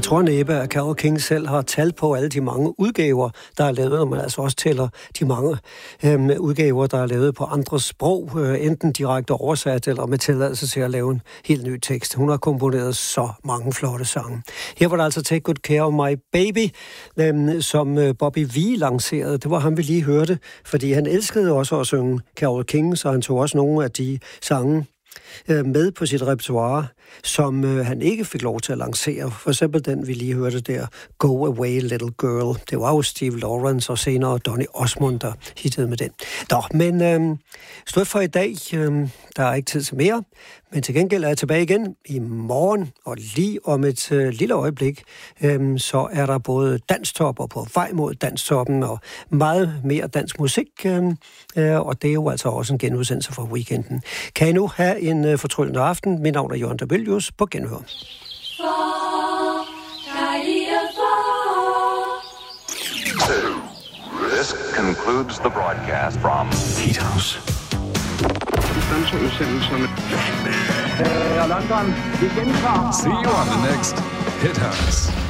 Jeg tror næppe, at Carole King selv har tal på alle de mange udgaver, der er lavet, når man altså også tæller de mange udgaver, der er lavet på andre sprog, enten direkte oversat eller med tilladelse til at lave en helt ny tekst. Hun har komponeret så mange flotte sange. Her var der altså Take Good Care of My Baby, som Bobby V lancerede. Det var ham, vi lige hørte, fordi han elskede også at synge Carole King, så han tog også nogle af de sange med på sit repertoire, som han ikke fik lov til at lancere. For eksempel den, vi lige hørte der, Go Away Little Girl. Det var jo Steve Lawrence og senere Donny Osmond, der hittede med den. Nå, men slut for i dag. Der er ikke tid til mere, men til gengæld er jeg tilbage igen i morgen, og lige om et lille øjeblik, så er der både Danstop og På vej mod Danstoppen, og meget mere dansk musik, og det er jo altså også en genudsendelse fra weekenden. Kan I nu have en fortryllende aften? Mit navn er Jørgen Dabelius. På genhør. This concludes the broadcast from Heat House. London, vi gentager. See you on the next Hit House.